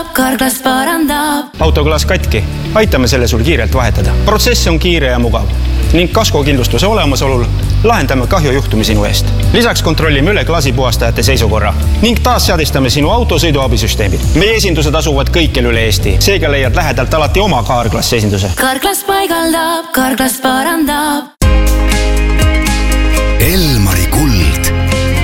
Carglass parandab. Autoklaas katki. Aitame selle sul kiirelt vahetada. Protsess on kiire ja mugav ning kaskokindlustuse olemasolul lahendame kahjujuhtumi sinu eest. Lisaks kontrollime üle klaasipuhastajate seisukorra ning taas seadistame sinu auto sõiduabisüsteemid. Meie esindused asuvad kõikjal üle Eesti. Seega leiad lähedalt alati oma Carglass esinduse. Carglass paigaldab, Carglass parandab. Elmari